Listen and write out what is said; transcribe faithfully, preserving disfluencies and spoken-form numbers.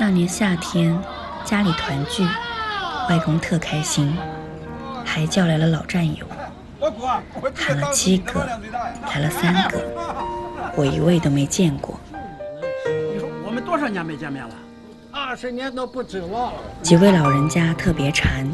那年夏天，家里团聚，外公特开心，还叫来了老战友，喊了七个，来了三个，我一位都没见过。 你说我们多少年没见面了？二十年都不止了。 几位老人家特别馋，